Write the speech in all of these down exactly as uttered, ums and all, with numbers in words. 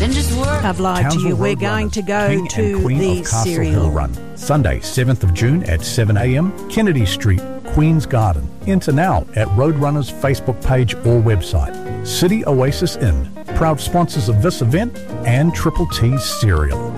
then just work. I've lied Townsville to you. We're Road going Runners, to go King to and Queen the of Castle cereal. Hill Run, Sunday, seventh of June at seven a.m, Kennedy Street, Queen's Garden. Enter now at Roadrunners Facebook page or website. City Oasis Inn, proud sponsors of this event and Triple T's cereal.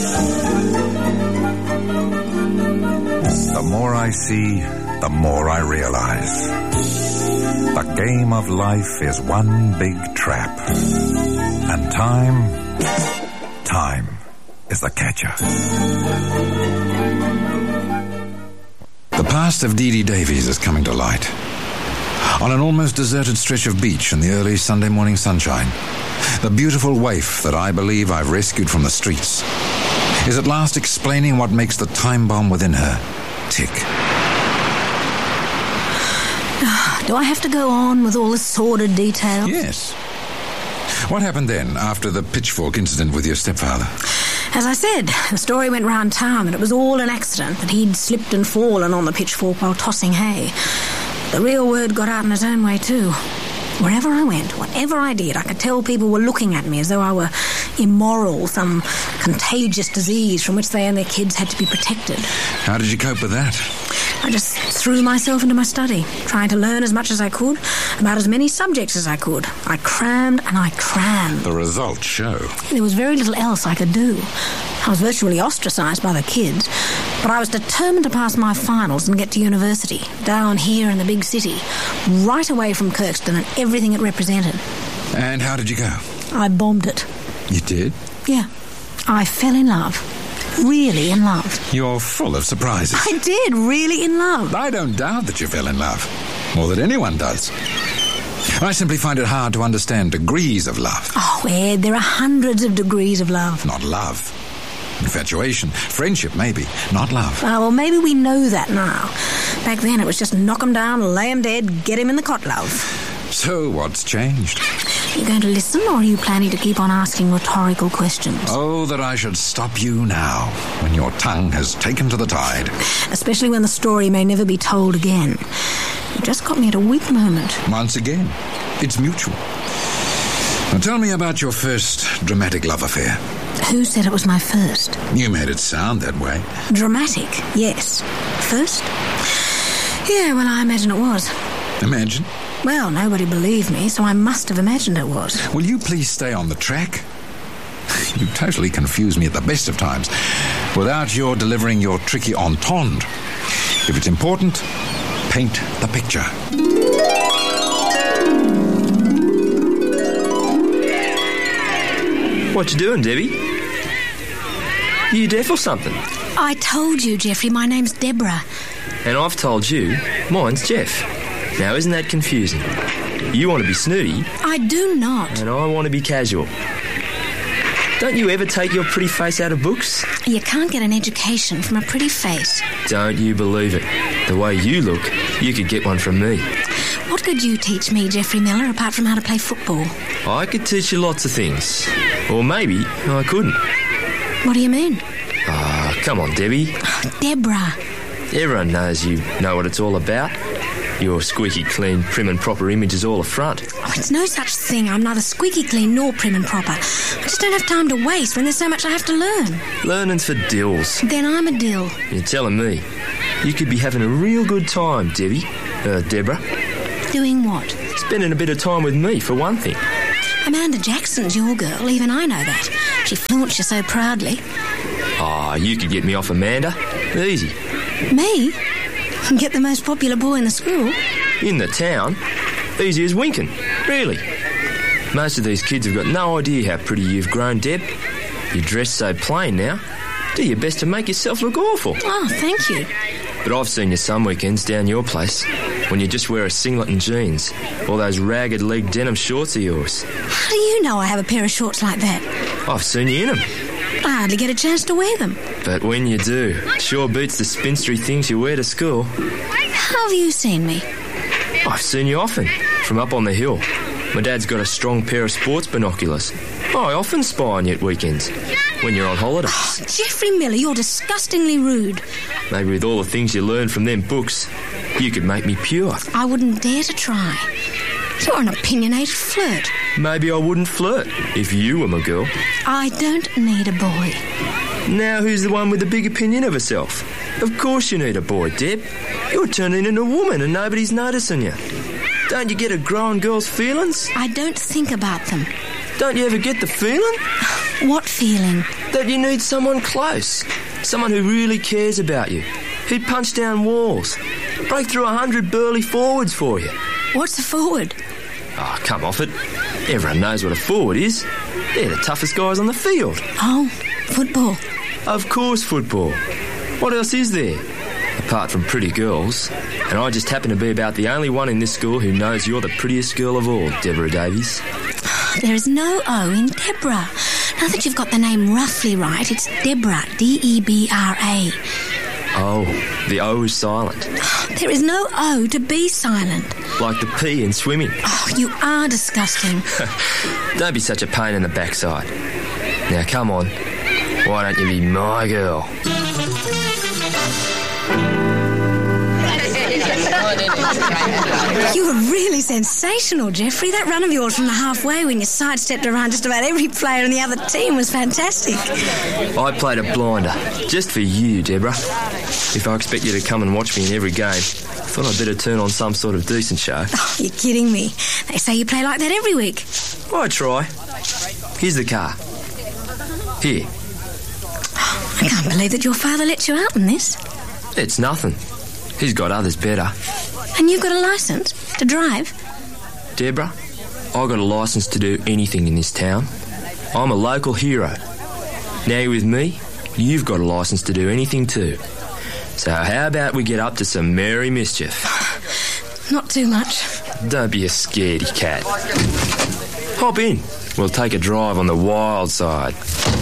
The more I see, the more I realize. The game of life is one big trap. And time, time is the catcher. The past of Dee Dee Davies is coming to light. On an almost deserted stretch of beach in the early Sunday morning sunshine, the beautiful waif that I believe I've rescued from the streets is at last explaining what makes the time bomb within her tick. Do I have to go on with all the sordid details? Yes. What happened then after the pitchfork incident with your stepfather? As I said, the story went round town that it was all an accident, that he'd slipped and fallen on the pitchfork while tossing hay. The real word got out in its own way too. Wherever I went, whatever I did, I could tell people were looking at me as though I were immoral, some contagious disease from which they and their kids had to be protected. How did you cope with that? I just threw myself into my study, trying to learn as much as I could, about as many subjects as I could. I crammed and I crammed. The results show. There was very little else I could do. I was virtually ostracised by the kids, but I was determined to pass my finals and get to university, down here in the big city, right away from Kirkston and everything it represented. And how did you go? I bombed it. You did? Yeah. I fell in love. Really in love. You're full of surprises. I did, really in love. I don't doubt that you fell in love. More than anyone does. I simply find it hard to understand degrees of love. Oh, Ed, there are hundreds of degrees of love. Not love. Infatuation. Friendship, maybe. Not love. Oh, well, maybe we know that now. Back then it was just knock 'em down, lay 'em dead, get him in the cot, love. So what's changed? Are you going to listen, or are you planning to keep on asking rhetorical questions? Oh, that I should stop you now, when your tongue has taken to the tide. Especially when the story may never be told again. You just got me at a weak moment. Once again, it's mutual. Now tell me about your first dramatic love affair. Who said it was my first? You made it sound that way. Dramatic, yes. First? Yeah, well, I imagine it was. Imagine? Well, nobody believed me, so I must have imagined it was. Will you please stay on the track? You totally confuse me at the best of times, without your delivering your tricky entendre. If it's important, paint the picture. What you doing, Debbie? You deaf or something? I told you, Jeffrey, my name's Deborah. And I've told you, mine's Jeff. Now, isn't that confusing? You want to be snooty. I do not. And I want to be casual. Don't you ever take your pretty face out of books? You can't get an education from a pretty face. Don't you believe it. The way you look, you could get one from me. What could you teach me, Jeffrey Miller, apart from how to play football? I could teach you lots of things. Or maybe I couldn't. What do you mean? Ah, oh, come on, Debbie. Oh, Deborah. Everyone knows you know what it's all about. Your squeaky clean, prim and proper image is all a front. Oh, it's no such thing. I'm neither squeaky clean nor prim and proper. I just don't have time to waste when there's so much I have to learn. Learning's for dills. Then I'm a dill. You're telling me. You could be having a real good time, Debbie. Uh, Deborah. Doing what? Spending a bit of time with me, for one thing. Amanda Jackson's your girl. Even I know that. She flaunts you so proudly. Ah, oh, you could get me off Amanda. Easy. Me? Get the most popular boy in the school? In the town? Easy as winking. Really. Most of these kids have got no idea how pretty you've grown, Deb. You dress so plain now. Do your best to make yourself look awful. Oh, thank you. But I've seen you some weekends down your place when you just wear a singlet and jeans, or those ragged leg denim shorts of yours. How do you know I have a pair of shorts like that? I've seen you in them. I hardly get a chance to wear them. But when you do, sure beats the spinstery things you wear to school. How have you seen me? I've seen you often, from up on the hill. My dad's got a strong pair of sports binoculars. I often spy on you at weekends, when you're on holiday. Oh, Jeffrey Miller, you're disgustingly rude. Maybe with all the things you learn from them books, you could make me pure. I wouldn't dare to try. You're an opinionated flirt. Maybe I wouldn't flirt if you were my girl. I don't need a boy. Now who's the one with the big opinion of herself? Of course you need a boy, Deb. You're turning into a woman and nobody's noticing you. Don't you get a growing girl's feelings? I don't think about them. Don't you ever get the feeling? What feeling? That you need someone close. Someone who really cares about you. Who'd punch down walls. Break through a hundred burly forwards for you. What's a forward? Oh, come off it. Everyone knows what a forward is. They're the toughest guys on the field. Oh, football. Of course, football. What else is there? Apart from pretty girls. And I just happen to be about the only one in this school who knows you're the prettiest girl of all, Deborah Davies. There is no O in Deborah. Now that you've got the name roughly right, it's Deborah, D E B R A. Oh, the O is silent. There is no O to be silent. Like the P in swimming. Oh, you are disgusting. Don't be such a pain in the backside. Now, come on. Why don't you be my girl? You were really sensational, Jeffrey. That run of yours from the halfway when you sidestepped around just about every player on the other team was fantastic. I played a blinder, just for you, Deborah. If I expect you to come and watch me in every game, I thought I'd better turn on some sort of decent show. Oh, you're kidding me. They say you play like that every week. I try. Here's the car. Here. I can't believe that your father let you out in this. It's nothing. He's got others better. And you've got a licence to drive? Deborah, I got a licence to do anything in this town. I'm a local hero. Now you're with me, you've got a licence to do anything too. So how about we get up to some merry mischief? Not too much. Don't be a scaredy cat. Hop in. We'll take a drive on the wild side.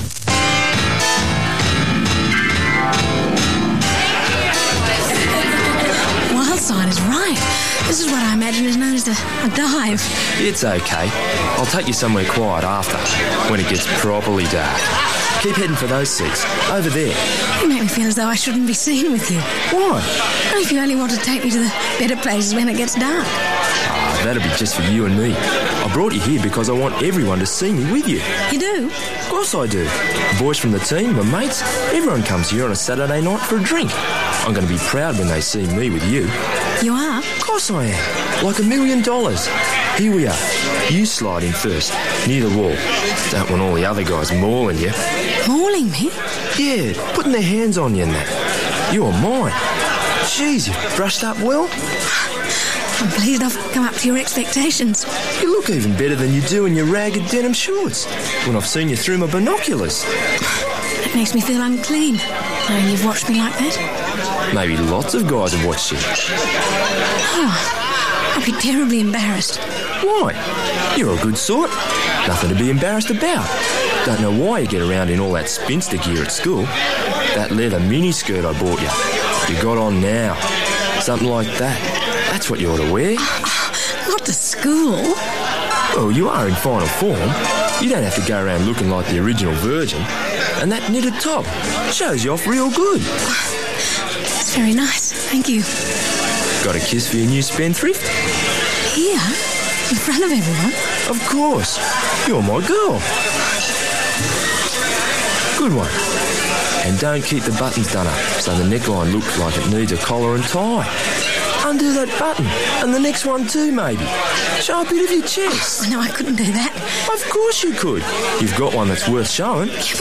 Wild side is right. This is what I imagine is known as a, a dive. It's okay. I'll take you somewhere quiet after, when it gets properly dark. Keep heading for those seats, over there. You make me feel as though I shouldn't be seen with you. Why? If you only want to take me to the better places when it gets dark. Ah, that'll be just for you and me. I brought you here because I want everyone to see me with you. You do? Of course I do. Boys from the team, my mates, everyone comes here on a Saturday night for a drink. I'm going to be proud when they see me with you. You are? Of course I am. Like a million dollars. Here we are. You slide in first, near the wall. Don't want all the other guys mauling you. Mauling me? Yeah, putting their hands on you and that. You're mine. Jeez, you've brushed up well. I'm pleased I've come up to your expectations. You look even better than you do in your ragged denim shorts when I've seen you through my binoculars. It makes me feel unclean, knowing you've watched me like that. Maybe lots of guys have watched you. Oh, I'd be terribly embarrassed. Why? You're a good sort. Nothing to be embarrassed about. Don't know why you get around in all that spinster gear at school. That leather miniskirt I bought you. You got on now. Something like that. That's what you ought to wear. Uh, not to school. Well, you are in final form. You don't have to go around looking like the original Virgin. And that knitted top shows you off real good. That's very nice. Thank you. Got a kiss for your new spendthrift? Here? In front of everyone? Of course. You're my girl. Good one. And don't keep the buttons done up so the neckline looks like it needs a collar and tie. Undo that button. And the next one too, maybe. Show a bit of your chest. Oh, no, I couldn't do that. Of course you could. You've got one that's worth showing. Yeah,